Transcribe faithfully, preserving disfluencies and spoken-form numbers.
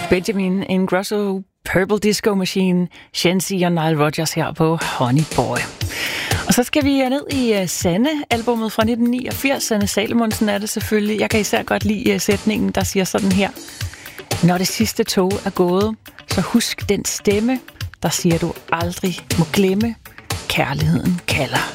Benjamin Ingrosso, Purple Disco Machine, Shensi og Nile Rodgers her på Honey Boy. Og så skal vi ned i uh, Sanne-albummet fra nitten niogfirs. Sanne Salomonsen er det selvfølgelig. Jeg kan især godt lide uh, sætningen, der siger sådan her. Når det sidste tog er gået, så husk den stemme, der siger du aldrig må glemme. Kærligheden kalder.